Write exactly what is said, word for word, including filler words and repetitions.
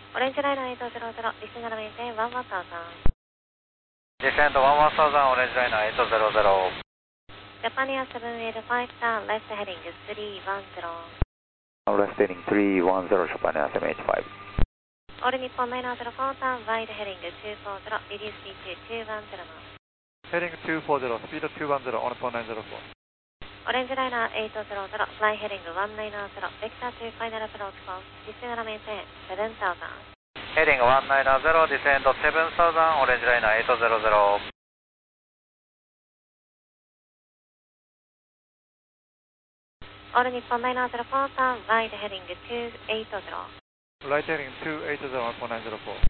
オレンジライナーエイトゼロゼロ、リスナーメインテンワンワンサウザン。 Descend ワンワンサウザン、オレンジライナーエイトゼロゼロ。 ジャパニアセブンエイトファイブターン、レフトヘディングスリーワンゼロ。 Left heading three one zero, Japan seven eight five. オール日本ナイナーゼロフォーターン、ワイドヘディングツーフォーゼロ、リデュースピーツーワンゼロの。 Heading two four zero, speed two one zero, on point nine zero four. オレンジライナーエイトゼロゼロ、フライヘディングワンナイナーゼロ、ベクターツーファイナルアプローチコース、リスナーメインテンセブンサウザン。 Heading ワンナイナーゼロ、Descend セブンサウザン、オレンジライナーエイトゼロゼロ。 オール日本ナイナーゼロフォーターン、ワイドヘディングツーエイトゼロ。 Right heading two eight zero, on point nine zero four.